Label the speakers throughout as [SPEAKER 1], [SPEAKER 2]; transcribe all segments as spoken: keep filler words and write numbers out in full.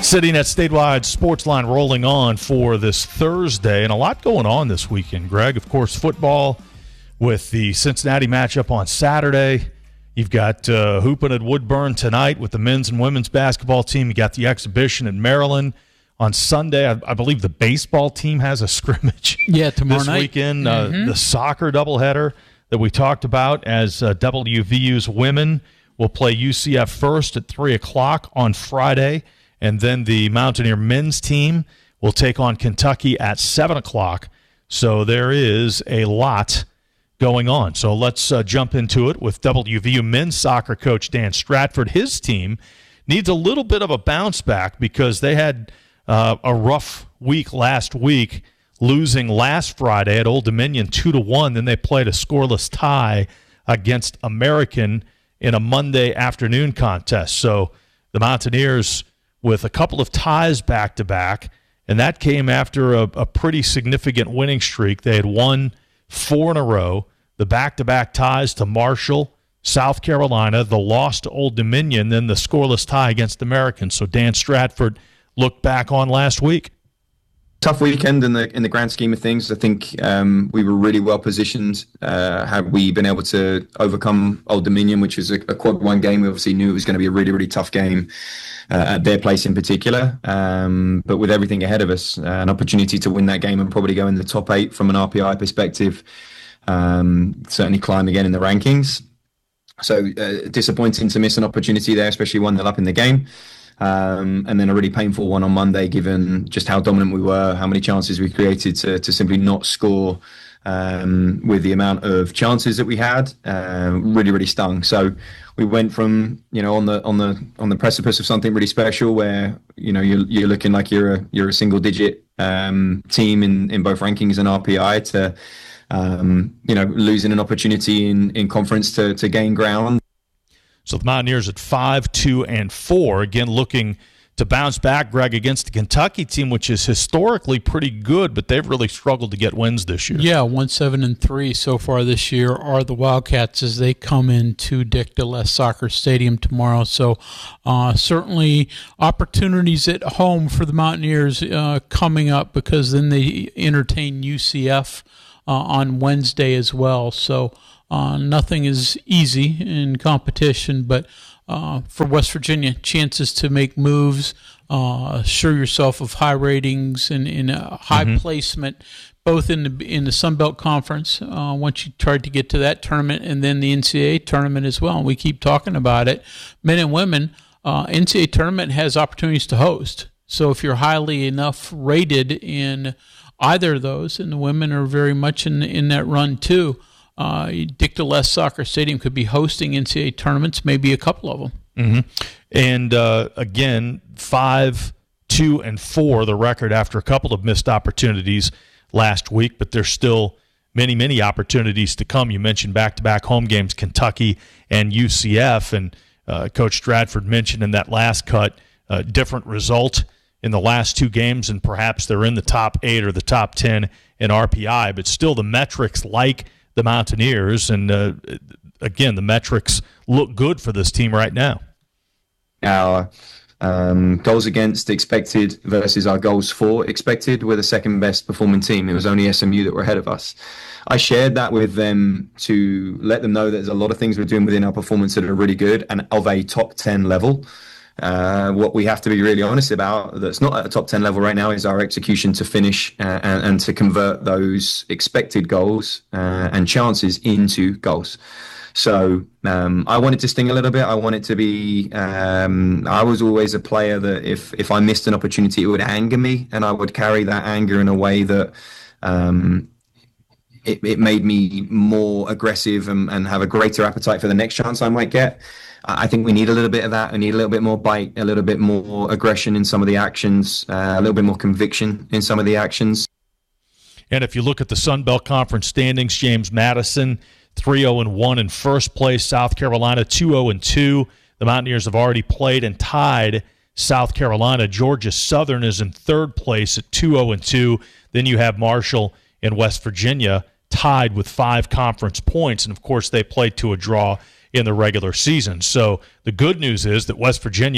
[SPEAKER 1] Sitting at Statewide Sportsline rolling on for this Thursday, and a lot going on this weekend, Greg. Of course, football with the Cincinnati matchup on Saturday. You've got uh, hooping at Woodburn tonight with the men's and women's basketball team. You got the exhibition in Maryland on Sunday. I, I believe the baseball team has a scrimmage
[SPEAKER 2] yeah, tomorrow
[SPEAKER 1] this
[SPEAKER 2] night.
[SPEAKER 1] weekend.
[SPEAKER 2] Mm-hmm.
[SPEAKER 1] Uh, the soccer doubleheader that we talked about as uh, W V U's women will play U C F first at three o'clock on Friday. And then the Mountaineer men's team will take on Kentucky at seven o'clock. So there is a lot going on. So let's uh, jump into it with W V U men's soccer coach Dan Stratford. His team needs a little bit of a bounce back because they had uh, a rough week last week, losing last Friday at Old Dominion two to one. Then they played a scoreless tie against American in a Monday afternoon contest. So the Mountaineers with a couple of ties back-to-back, and that came after a, a pretty significant winning streak. They had won four in a row, the back-to-back ties to Marshall, South Carolina, the loss to Old Dominion, then the scoreless tie against American. So Dan Stratford looked back on last week.
[SPEAKER 3] Tough weekend in the in the grand scheme of things. I think um, we were really well positioned. Uh, had we been able to overcome Old Dominion, which was a, a quad one game, we obviously knew it was going to be a really, really tough game uh, at their place in particular. Um, but with everything ahead of us, uh, an opportunity to win that game and probably go in the top eight from an R P I perspective, um, certainly climb again in the rankings. So uh, disappointing to miss an opportunity there, especially one nil up in the game. Um, and then a really painful one on Monday, given just how dominant we were, how many chances we created to, to simply not score um, with the amount of chances that we had. Uh, really, really stung. So we went from, you know, on the on the on the precipice of something really special, where you know you're you're looking like you're a you're a single digit um, team in, in both rankings and R P I, to um, you know losing an opportunity in, in conference to to gain ground.
[SPEAKER 1] So the Mountaineers at five, two, and four, again looking to bounce back, Greg, against the Kentucky team, which is historically pretty good, but they've really struggled to get wins this year.
[SPEAKER 2] Yeah, one seven and three so far this year are the Wildcats as they come into Dick DeLess Soccer Stadium tomorrow. So uh, certainly opportunities at home for the Mountaineers uh, coming up, because then they entertain U C F uh, on Wednesday as well. So Uh, nothing is easy in competition, but uh, for West Virginia, chances to make moves, uh, assure yourself of high ratings and in a high mm-hmm. placement, both in the in the Sun Belt Conference, uh, once you try to get to that tournament, and then the N C double A tournament as well. And we keep talking about it. Men and women, uh, N C double A tournament has opportunities to host. So if you're highly enough rated in either of those, and the women are very much in in that run too, Uh, Dick DeLess Soccer Stadium could be hosting N C double A tournaments, maybe a couple of them.
[SPEAKER 1] Mm-hmm. And uh, again, five, two, and four, the record after a couple of missed opportunities last week, but there's still many, many opportunities to come. You mentioned back-to-back home games, Kentucky and U C F, and uh, Coach Stratford mentioned in that last cut a uh, different result in the last two games, and perhaps they're in the top eight or the top ten in R P I, but still the metrics like the Mountaineers, and uh, again, the metrics look good for this team right now.
[SPEAKER 3] Our um, goals against expected versus our goals for expected, we're the second best performing team. It was only S M U that were ahead of us. I shared that with them to let them know that there's a lot of things we're doing within our performance that are really good and of a top ten level. Uh, what we have to be really honest about, that's not at a top ten level right now, is our execution to finish uh, and, and to convert those expected goals uh, and chances into goals. So um, I wanted to sting a little bit. I wanted to be, um, I was always a player that if, if I missed an opportunity, it would anger me, and I would carry that anger in a way that um, it, it made me more aggressive and, and have a greater appetite for the next chance I might get. I think we need a little bit of that. We need a little bit more bite, a little bit more aggression in some of the actions, uh, a little bit more conviction in some of the actions.
[SPEAKER 1] And if you look at the Sun Belt Conference standings, James Madison, three oh and one in first place. South Carolina, two oh and two. The Mountaineers have already played and tied South Carolina. Georgia Southern is in third place at two oh and two. Then you have Marshall and West Virginia tied with five conference points. And, of course, they played to a draw in the regular season. So the good news is that West Virginia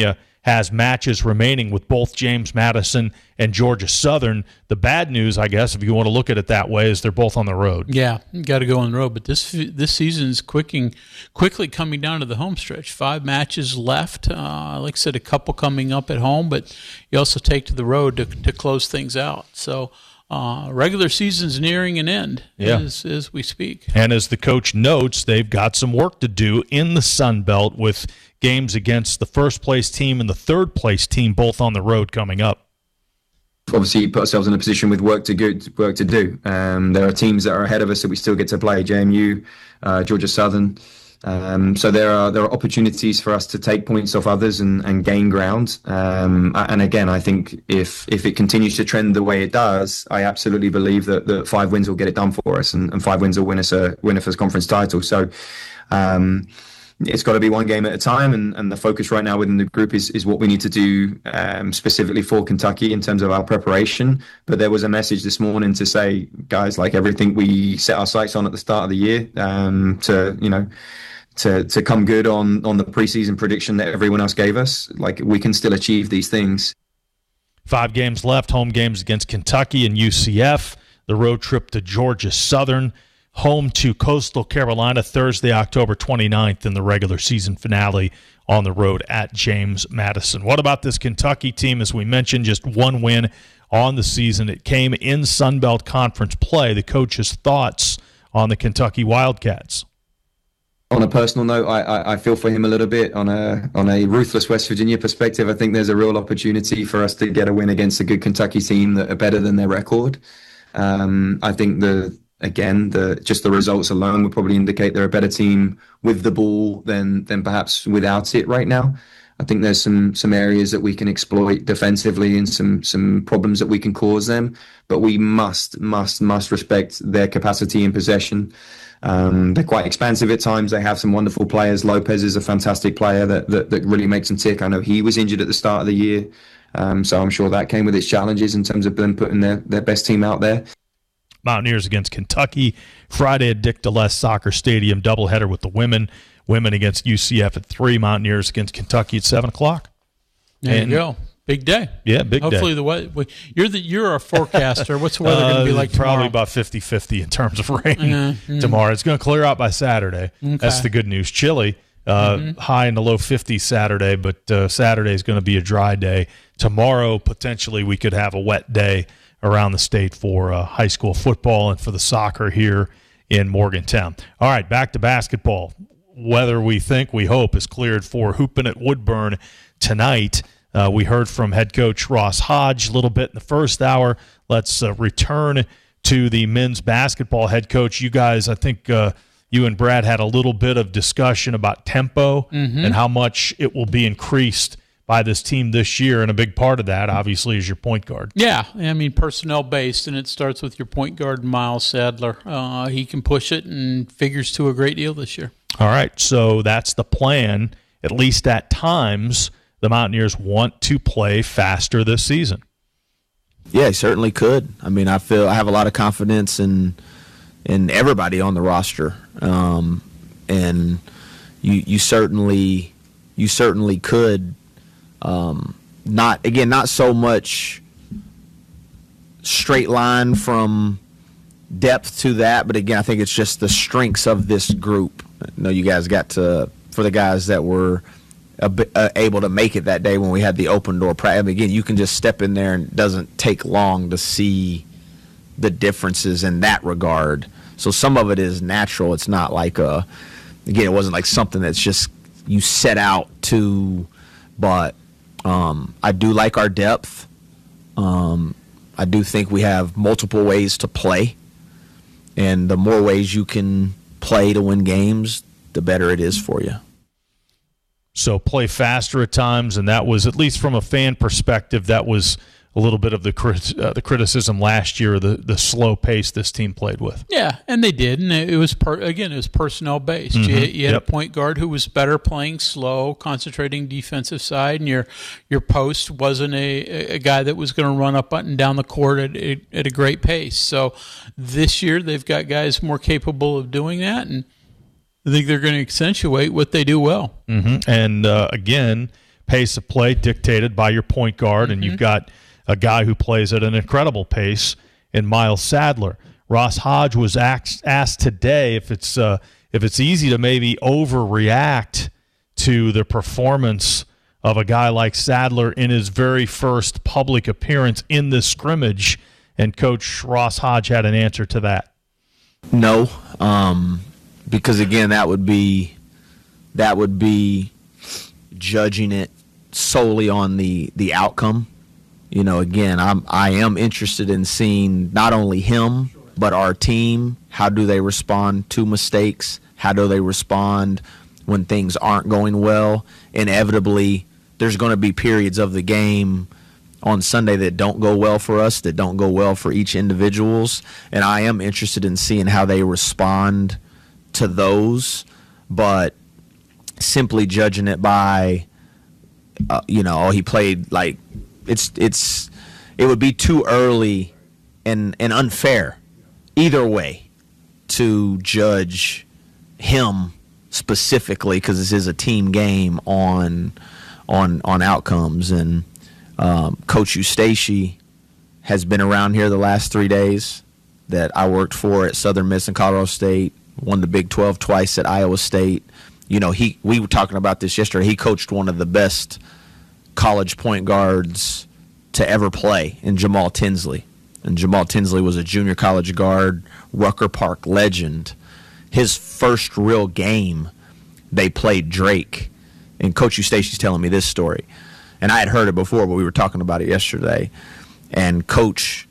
[SPEAKER 1] has matches remaining with both James Madison and Georgia Southern. The bad news, I guess, if you want to look at it that way, is they're both on the road.
[SPEAKER 2] Yeah, you got to go on the road. But this this season is quicking, quickly coming down to the home stretch. Five matches left. Uh, like I said, a couple coming up at home, but you also take to the road to, to close things out. So uh, regular season's nearing an end
[SPEAKER 1] yeah.
[SPEAKER 2] as, as we speak.
[SPEAKER 1] And as the coach notes, they've got some work to do in the Sun Belt with games against the first-place team and the third-place team both on the road coming up.
[SPEAKER 3] Obviously, put ourselves in a position with work to go, work to do. Um, there are teams that are ahead of us that we still get to play. J M U, uh, Georgia Southern. Um, so there are there are opportunities for us to take points off others and, and gain ground. Um, and again, I think if if it continues to trend the way it does, I absolutely believe that, that five wins will get it done for us, and, and five wins will win us a win us a conference title. So. Um, It's got to be one game at a time, and, and the focus right now within the group is, is what we need to do um, specifically for Kentucky in terms of our preparation. But there was a message this morning to say, guys, like everything we set our sights on at the start of the year, um, to you know, to to come good on on the preseason prediction that everyone else gave us. Like we can still achieve these things.
[SPEAKER 1] Five games left. Home games against Kentucky and U C F. The road trip to Georgia Southern. Home to Coastal Carolina Thursday, October twenty-ninth, in the regular season finale on the road at James Madison. What about this Kentucky team? As we mentioned, just one win on the season. It came in Sun Belt Conference play. The coach's thoughts on the Kentucky Wildcats.
[SPEAKER 3] On a personal note, I, I, I feel for him a little bit. On a on a ruthless West Virginia perspective, I think there's a real opportunity for us to get a win against a good Kentucky team that are better than their record. Um, I think the Again, the just the results alone would probably indicate they're a better team with the ball than than perhaps without it right now. I think there's some some areas that we can exploit defensively and some some problems that we can cause them. But we must must must respect their capacity in possession. Um, they're quite expansive at times. They have some wonderful players. Lopez is a fantastic player that that, that really makes them tick. I know he was injured at the start of the year, um, so I'm sure that came with its challenges in terms of them putting their their best team out there.
[SPEAKER 1] Mountaineers against Kentucky Friday at Dick DeLess Soccer Stadium, doubleheader with the women. Women against U C F at three. Mountaineers against Kentucky at seven o'clock.
[SPEAKER 2] There
[SPEAKER 1] and,
[SPEAKER 2] you go. Big day.
[SPEAKER 1] Yeah, big
[SPEAKER 2] Hopefully
[SPEAKER 1] day.
[SPEAKER 2] Hopefully the weather. You're the you're a forecaster. What's the weather
[SPEAKER 1] uh,
[SPEAKER 2] going to be like tomorrow?
[SPEAKER 1] Probably about fifty-fifty in terms of rain
[SPEAKER 2] mm-hmm.
[SPEAKER 1] tomorrow. It's going to clear out by Saturday.
[SPEAKER 2] Okay.
[SPEAKER 1] That's the good news. Chilly, uh, mm-hmm. high in the low fifties Saturday, but uh, Saturday is going to be a dry day. Tomorrow, potentially, we could have a wet day around the state for uh, high school football and for the soccer here in Morgantown. All right, back to basketball. Weather, we think, we hope, is cleared for hooping at Woodburn tonight. Uh, we heard from head coach Ross Hodge a little bit in the first hour. Let's uh, return to the men's basketball head coach. You guys, I think uh, you and Brad had a little bit of discussion about tempo mm-hmm. and how much it will be increased by this team this year, and a big part of that, obviously, is your point guard.
[SPEAKER 2] Yeah, I mean, personnel-based, and it starts with your point guard, Miles Sadler. Uh, he can push it and figures to a great deal this year.
[SPEAKER 1] All right, so that's the plan. At least at times, the Mountaineers want to play faster this season.
[SPEAKER 4] Yeah, he certainly could. I mean, I feel I have a lot of confidence in in everybody on the roster, um, and you you certainly you certainly could. Um, not again, not so much straight line from depth to that, but again, I think it's just the strengths of this group. I know you guys got to, for the guys that were a bit, uh, able to make it that day when we had the open door practice. I mean, again, you can just step in there and it doesn't take long to see the differences in that regard. So some of it is natural. It's not like a, again, it wasn't like something that's just you set out to, but Um, I do like our depth. Um, I do think we have multiple ways to play. And the more ways you can play to win games, the better it is for you.
[SPEAKER 1] So play faster at times, and that was, at least from a fan perspective, that was a little bit of the crit- uh, the criticism last year, the the slow pace this team played with.
[SPEAKER 2] Yeah, and they did, and it was per- again it was personnel based. Mm-hmm. You, you had yep. a point guard who was better playing slow, concentrating defensive side, and your your post wasn't a, a guy that was going to run up and down the court at, at, at a great pace. So this year they've got guys more capable of doing that, and I think they're going to accentuate what they do well.
[SPEAKER 1] Mm-hmm. And uh, again, pace of play dictated by your point guard, mm-hmm. and you've got a guy who plays at an incredible pace in Miles Sadler. Ross Hodge was asked, asked today if it's uh, if it's easy to maybe overreact to the performance of a guy like Sadler in his very first public appearance in this scrimmage, and Coach Ross Hodge had an answer to that.
[SPEAKER 4] No, um, because again, that would be that would be judging it solely on the the outcome. You know, again, I'm I am interested in seeing not only him but our team. How do they respond to mistakes? How do they respond when things aren't going well? Inevitably, there's going to be periods of the game on Sunday that don't go well for us, that don't go well for each individuals, and I am interested in seeing how they respond to those. But simply judging it by, uh, you know, oh, he played like it's it's it would be too early and and unfair either way to judge him specifically, because this is a team game on on on outcomes. And um, Coach Eustace has been around here the last three days that I worked for at Southern Miss and Colorado State, won the Big twelve twice at Iowa State. You know, he we were talking about this yesterday. He coached one of the best college point guards to ever play in Jamal Tinsley. And Jamal Tinsley was a junior college guard, Rucker Park legend. His first real game, they played Drake. And Coach Eustace's telling me this story. And I had heard it before, but we were talking about it yesterday. And Coach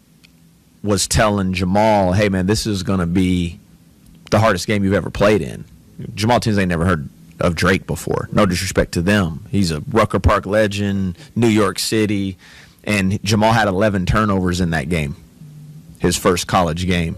[SPEAKER 4] was telling Jamal, hey, man, this is going to be the hardest game you've ever played in. Jamal Tinsley ain't never heard of Drake before. No disrespect to them. He's a Rucker Park legend, New York City. And Jamal had eleven turnovers in that game, his first college game.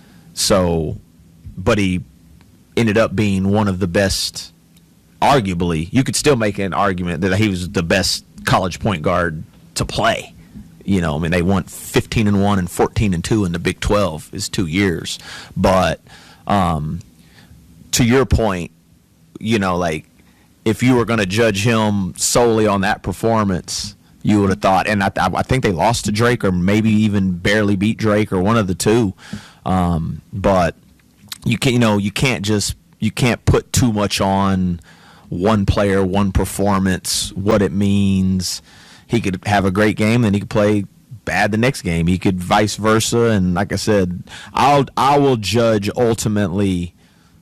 [SPEAKER 4] So, but he ended up being one of the best, arguably, you could still make an argument that he was the best college point guard to play. You know, I mean, they won fifteen and one and fourteen and two in the Big twelve is two years. But um, to your point, you know, like, if you were going to judge him solely on that performance, you would have thought, and I, I think they lost to Drake or maybe even barely beat Drake or one of the two. Um, but you can, you know, you can't just you can't put too much on one player, one performance, what it means. He could have a great game, then he could play bad the next game. He could vice versa, and like I said, I'll I will judge ultimately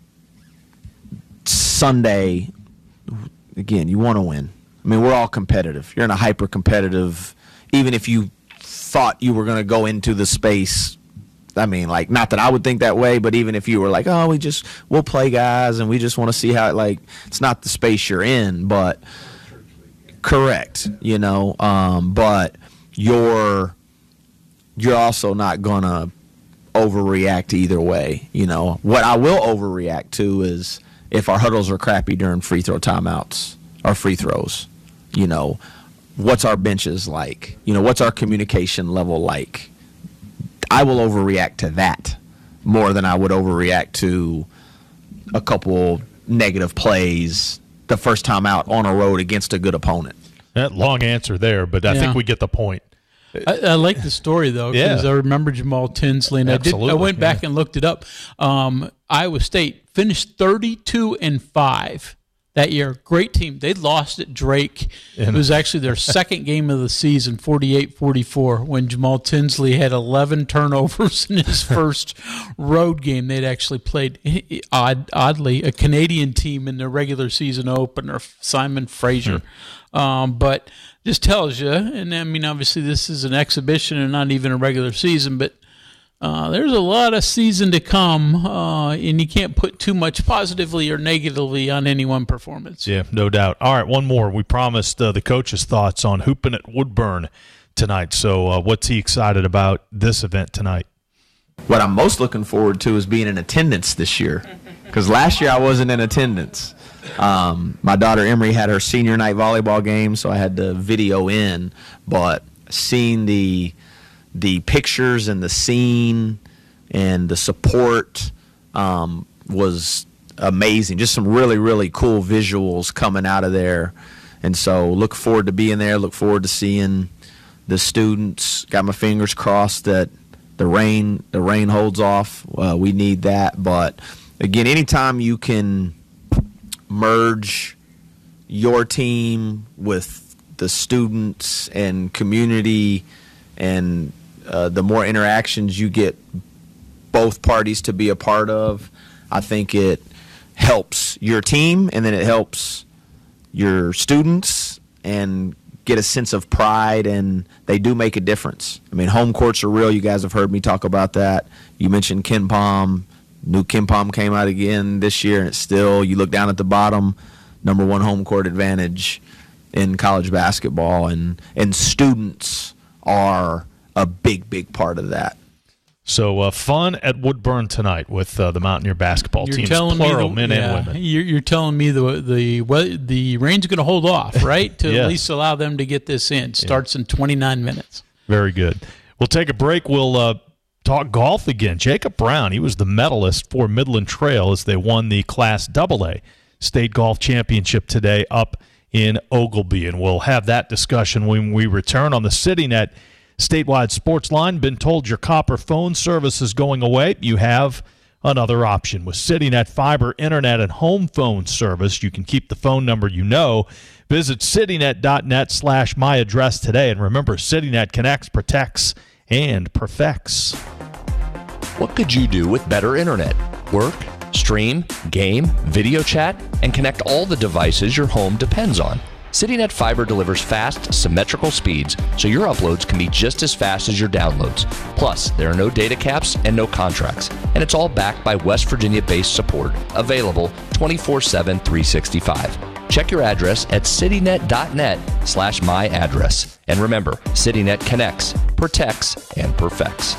[SPEAKER 4] Sunday. Again, you want to win. I mean, we're all competitive. You're in a hyper-competitive, even if you thought you were going to go into the space, I mean, like, not that I would think that way, but even if you were like, oh, we just, we'll play guys and we just want to see how it, like, it's not the space you're in, but correct, you know, um, but you're, you're also not going to overreact either way, you know. What I will overreact to is if our huddles are crappy during free throw timeouts or free throws. You know, what's our benches like? You know, what's our communication level like? I will overreact to that more than I would overreact to a couple negative plays the first time out on a road against a good opponent.
[SPEAKER 1] That long answer there, but I yeah. think we get the point.
[SPEAKER 2] I, I like the story, though, because yeah. I remember Jamal Tinsley, and I, did, I went back yeah. and looked it up. Um, Iowa State finished thirty-two and five. That year, great team. They lost at Drake. It was actually their second game of the season, forty-eight forty-four, when Jamal Tinsley had eleven turnovers in his first road game. They'd actually played, odd, oddly, a Canadian team in their regular season opener, Simon Fraser. Hmm. Um, but just tells you, and I mean, obviously this is an exhibition and not even a regular season, but Uh, there's a lot of season to come, uh, and you can't put too much positively or negatively on any one performance.
[SPEAKER 1] Yeah, no doubt. All right, one more. We promised uh, the coach's thoughts on hooping at Woodburn tonight. So uh, what's he excited about this event tonight?
[SPEAKER 4] What I'm most looking forward to is being in attendance this year, because last year I wasn't in attendance. Um, my daughter Emery had her senior night volleyball game, so I had to video in, but seeing the – the pictures and the scene and the support um, was amazing. Just some really, really cool visuals coming out of there. And so look forward to being there, look forward to seeing the students. Got my fingers crossed that the rain the rain holds off. Uh, we need that. But, again, anytime you can merge your team with the students and community, and uh, the more interactions you get both parties to be a part of, I think it helps your team, and then it helps your students and get a sense of pride, and they do make a difference. I mean, home courts are real. You guys have heard me talk about that. You mentioned KenPom. New KenPom came out again this year, and it's still, you look down at the bottom, number one home court advantage in college basketball, and and students are a big, big part of that.
[SPEAKER 1] So uh, fun at Woodburn tonight with uh, the Mountaineer basketball
[SPEAKER 2] you're
[SPEAKER 1] teams,
[SPEAKER 2] telling
[SPEAKER 1] plural,
[SPEAKER 2] me the,
[SPEAKER 1] men
[SPEAKER 2] yeah,
[SPEAKER 1] and women.
[SPEAKER 2] You're, you're telling me the the well, the rain's going to hold off, right? To
[SPEAKER 1] Yes.
[SPEAKER 2] at least allow them to get this in. Starts yeah. in twenty-nine minutes.
[SPEAKER 1] Very good. We'll take a break. We'll uh, talk golf again. Jacob Brown, he was the medalist for Midland Trail as they won the Class double A State Golf Championship today up in Oglebay. And we'll have that discussion when we return on the CityNet Statewide Sports Line. Been told your copper phone service is going away. You have another option. With CityNet Fiber Internet and Home Phone Service, you can keep the phone number you know. Visit citynet.net slash my address today. And remember, CityNet connects, protects, and perfects.
[SPEAKER 5] What could you do with better internet? Work, stream, game, video chat, and connect all the devices your home depends on. CityNet Fiber delivers fast, symmetrical speeds, so your uploads can be just as fast as your downloads. Plus, there are no data caps and no contracts, and it's all backed by West Virginia-based support, available twenty-four seven, three sixty-five. Check your address at citynet.net slash my address. And remember, CityNet connects, protects, and perfects.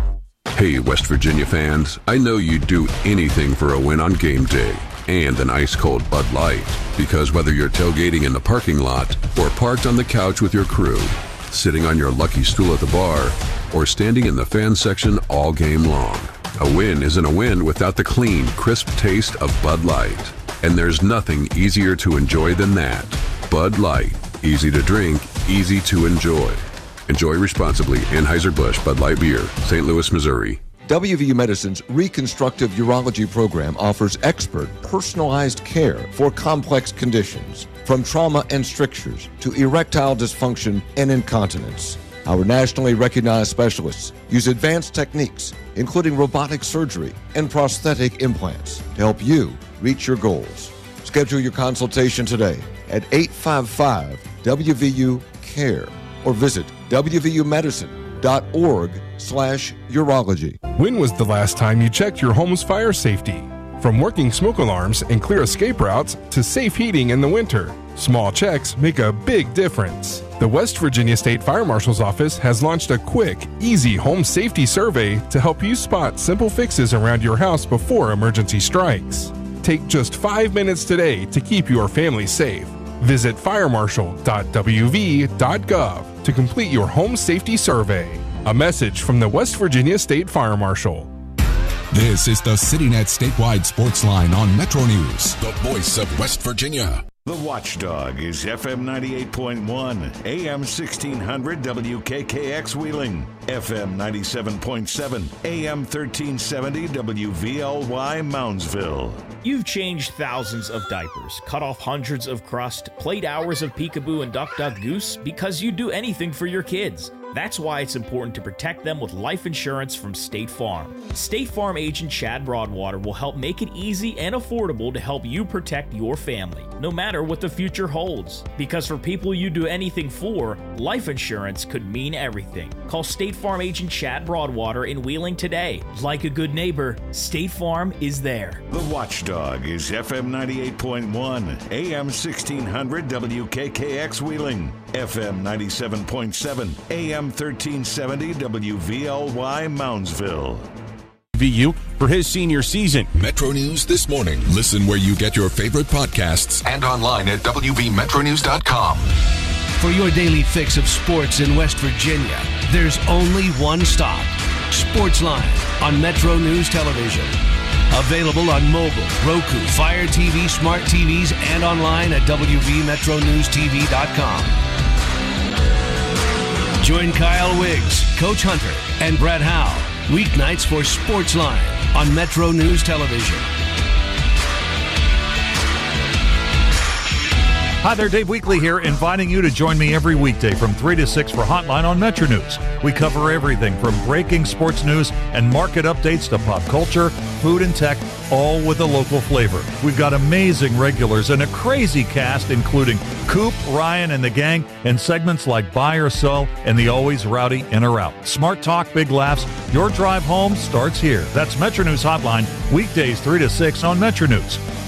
[SPEAKER 6] Hey, West Virginia fans, I know you'd do anything for a win on game day and an ice-cold Bud Light, because whether you're tailgating in the parking lot or parked on the couch with your crew, sitting on your lucky stool at the bar, or standing in the fan section all game long, a win isn't a win without the clean, crisp taste of Bud Light. And there's nothing easier to enjoy than that. Bud Light. Easy to drink, easy to enjoy. Enjoy responsibly. Anheuser-Busch Bud Light Beer, Saint Louis, Missouri.
[SPEAKER 7] W V U Medicine's Reconstructive Urology program offers expert, personalized care for complex conditions, from trauma and strictures to erectile dysfunction and incontinence. Our nationally recognized specialists use advanced techniques, including robotic surgery and prosthetic implants, to help you reach your goals. Schedule your consultation today at eight five five W V U care or visit w v u medicine dot org slash urology.
[SPEAKER 8] When was the last time you checked your home's fire safety? From working smoke alarms and clear escape routes to safe heating in the winter, small checks make a big difference. The West Virginia State Fire Marshal's Office has launched a quick, easy home safety survey to help you spot simple fixes around your house before emergency strikes. Take just five minutes today to keep your family safe. Visit fire marshal dot w v dot gov to complete your home safety survey. A message from the West Virginia State Fire Marshal.
[SPEAKER 9] This is the CityNet Statewide Sports Line on Metro News, the voice of West Virginia.
[SPEAKER 10] The Watchdog is F M ninety-eight point one, A M sixteen hundred W K K X Wheeling, F M ninety-seven point seven, A M thirteen seventy W V L Y Moundsville.
[SPEAKER 11] You've changed thousands of diapers, cut off hundreds of crust, played hours of peekaboo and duck duck goose because you'd do anything for your kids. That's why it's important to protect them with life insurance from State Farm. State Farm agent Chad Broadwater will help make it easy and affordable to help you protect your family, no matter what the future holds. Because for people you do anything for, life insurance could mean everything. Call State Farm agent Chad Broadwater in Wheeling today. Like a good neighbor, State Farm is there.
[SPEAKER 10] The Watchdog is F M ninety-eight point one, A M sixteen hundred W K K X Wheeling, F M ninety-seven point seven, A M thirteen seventy W V L Y Moundsville.
[SPEAKER 12] V U for his senior season.
[SPEAKER 9] Metro News This Morning. Listen where you get your favorite podcasts and online at w v metro news dot com.
[SPEAKER 13] For your daily fix of sports in West Virginia, there's only one stop. Sportsline on Metro News Television. Available on mobile, Roku, Fire T V, smart T Vs, and online at w v metro news t v dot com. Join Kyle Wiggs, Coach Hunter, and Brett Howe weeknights for Sportsline on Metro News Television.
[SPEAKER 14] Hi there, Dave Weekley here, inviting you to join me every weekday from three to six for Hotline on Metro News. We cover everything from breaking sports news and market updates to pop culture, food, and tech, all with a local flavor. We've got amazing regulars and a crazy cast, including Coop, Ryan, and the gang, and segments like Buy or Sell and the always rowdy In or Out. Smart talk, big laughs. Your drive home starts here. That's Metro News Hotline, weekdays three to six on Metro News.